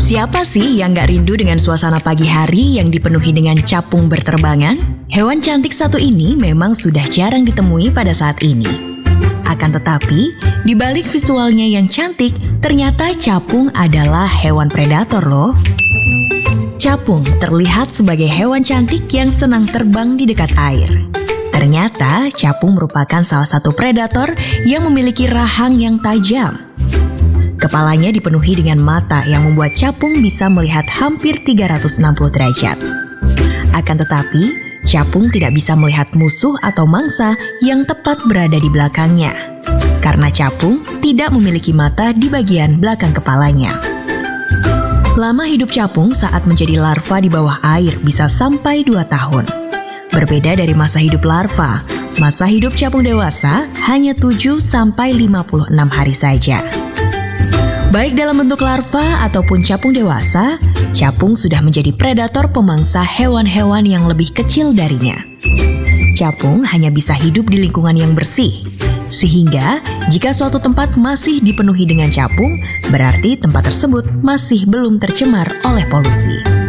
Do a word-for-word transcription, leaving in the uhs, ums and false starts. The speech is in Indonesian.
Siapa sih yang gak rindu dengan suasana pagi hari yang dipenuhi dengan capung berterbangan? Hewan cantik satu ini memang sudah jarang ditemui pada saat ini. Akan tetapi, di balik visualnya yang cantik, ternyata capung adalah hewan predator loh. Capung terlihat sebagai hewan cantik yang senang terbang di dekat air. Ternyata, capung merupakan salah satu predator yang memiliki rahang yang tajam. Kepalanya dipenuhi dengan mata yang membuat capung bisa melihat hampir tiga ratus enam puluh derajat. Akan tetapi, capung tidak bisa melihat musuh atau mangsa yang tepat berada di belakangnya. Karena capung tidak memiliki mata di bagian belakang kepalanya. Lama hidup capung saat menjadi larva di bawah air bisa sampai dua tahun. Berbeda dari masa hidup larva, masa hidup capung dewasa hanya tujuh sampai lima puluh enam hari saja. Baik dalam bentuk larva ataupun capung dewasa, capung sudah menjadi predator pemangsa hewan-hewan yang lebih kecil darinya. Capung hanya bisa hidup di lingkungan yang bersih, sehingga jika suatu tempat masih dipenuhi dengan capung, berarti tempat tersebut masih belum tercemar oleh polusi.